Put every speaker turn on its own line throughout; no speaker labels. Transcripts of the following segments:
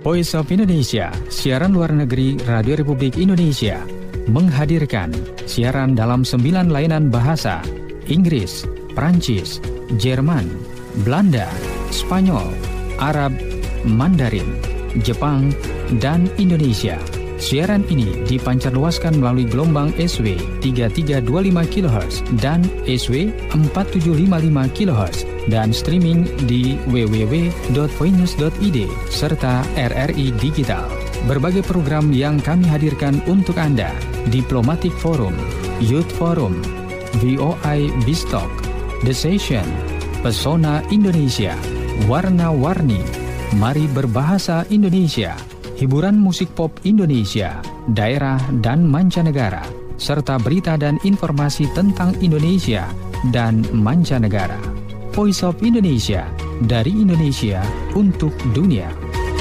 Voice of Indonesia, siaran luar negeri Radio Republik Indonesia, menghadirkan siaran dalam 9 lainan bahasa: Inggris, Prancis, Jerman, Belanda, Spanyol, Arab, Mandarin, Jepang, dan Indonesia. Siaran ini dipancarluaskan melalui gelombang SW 3325 kHz dan SW 4755 kHz dan streaming di www.voinews.id serta RRI Digital. Berbagai program yang kami hadirkan untuk Anda: Diplomatic Forum, Youth Forum, VOI Bistalk, The Session, Pesona Indonesia, Warna-Warni, Mari Berbahasa Indonesia, hiburan musik pop Indonesia, daerah dan mancanegara, serta berita dan informasi tentang Indonesia dan mancanegara. Voice of Indonesia, dari Indonesia untuk dunia.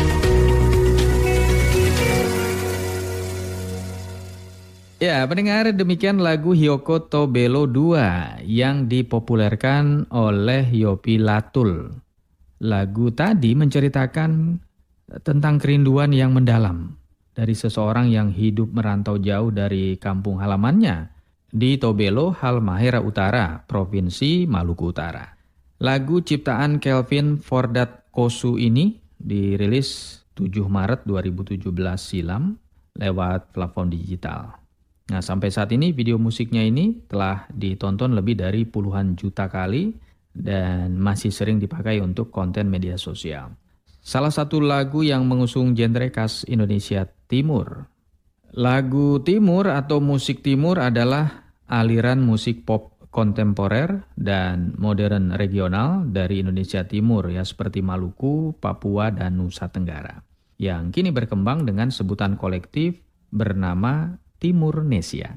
Ya, pendengar, demikian lagu Hyoko to Belo 2 yang dipopulerkan oleh Yopi Latul. Lagu tadi menceritakan tentang kerinduan yang mendalam dari seseorang yang hidup merantau jauh dari kampung halamannya di Tobelo, Halmahera Utara, Provinsi Maluku Utara. Lagu ciptaan Kelvin Fordat Kosu ini dirilis 7 Maret 2017 silam lewat platform digital. Nah, sampai saat ini video musiknya ini telah ditonton lebih dari puluhan juta kali dan masih sering dipakai untuk konten media sosial. Salah satu lagu yang mengusung genre khas Indonesia Timur. Lagu Timur atau musik Timur adalah aliran musik pop kontemporer dan modern regional dari Indonesia Timur ya, seperti Maluku, Papua, dan Nusa Tenggara, yang kini berkembang dengan sebutan kolektif bernama Timurnesia.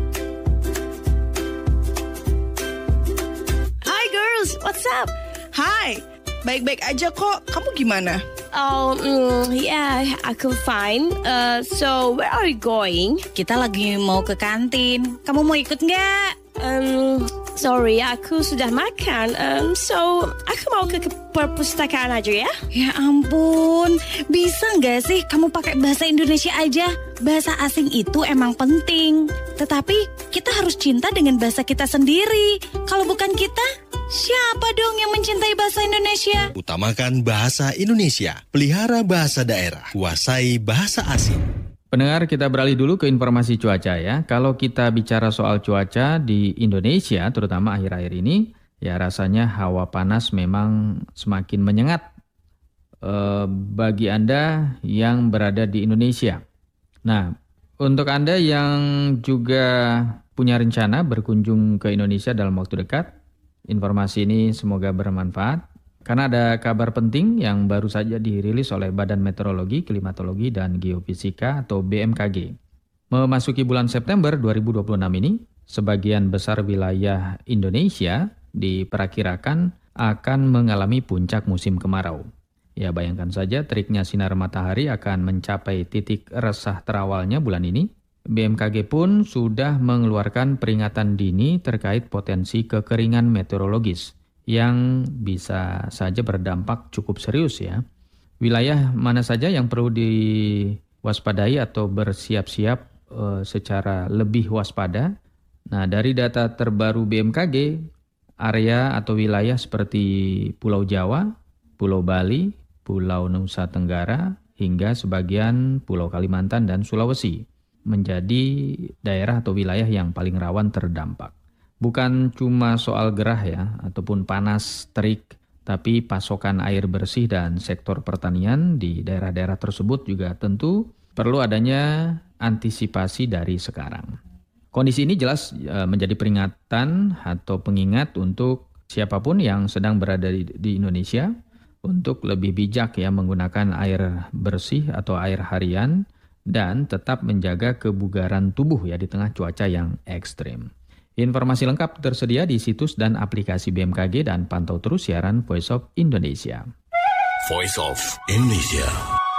Hi girls, what's up?
Hai, baik-baik aja kok. Kamu gimana?
Yeah, aku fine. So where are you going?
Kita lagi mau ke kantin. Kamu mau ikut nggak?
Sorry, aku sudah makan. So aku mau ke perpustakaan aja ya.
Ya ampun, bisa nggak sih kamu pakai bahasa Indonesia aja? Bahasa asing itu emang penting. Tetapi kita harus cinta dengan bahasa kita sendiri. Kalau bukan kita, siapa dong yang mencintai bahasa Indonesia?
Utamakan bahasa Indonesia, pelihara bahasa daerah, kuasai bahasa asing.
Pendengar, kita beralih dulu ke informasi cuaca ya. Kalau kita bicara soal cuaca di Indonesia, terutama akhir-akhir ini, ya rasanya hawa panas memang semakin menyengat bagi Anda yang berada di Indonesia. Nah, untuk Anda yang juga punya rencana berkunjung ke Indonesia dalam waktu dekat, informasi ini semoga bermanfaat. Karena ada kabar penting yang baru saja dirilis oleh Badan Meteorologi, Klimatologi, dan Geofisika atau BMKG. Memasuki bulan September 2026 ini, sebagian besar wilayah Indonesia diperkirakan akan mengalami puncak musim kemarau. Ya, bayangkan saja teriknya sinar matahari akan mencapai titik resah terawalnya bulan ini. BMKG pun sudah mengeluarkan peringatan dini terkait potensi kekeringan meteorologis yang bisa saja berdampak cukup serius ya. Wilayah mana saja yang perlu diwaspadai atau bersiap-siap secara lebih waspada? Nah, dari data terbaru BMKG, area atau wilayah seperti Pulau Jawa, Pulau Bali, Pulau Nusa Tenggara, hingga sebagian Pulau Kalimantan dan Sulawesi menjadi daerah atau wilayah yang paling rawan terdampak. Bukan cuma soal gerah ya, ataupun panas terik, tapi pasokan air bersih dan sektor pertanian di daerah-daerah tersebut juga tentu perlu adanya antisipasi dari sekarang. Kondisi ini jelas menjadi peringatan atau pengingat untuk siapapun yang sedang berada di Indonesia untuk lebih bijak ya menggunakan air bersih atau air harian dan tetap menjaga kebugaran tubuh ya di tengah cuaca yang ekstrim. Informasi lengkap tersedia di situs dan aplikasi BMKG dan pantau terus siaran Voice of Indonesia.
Voice of Indonesia.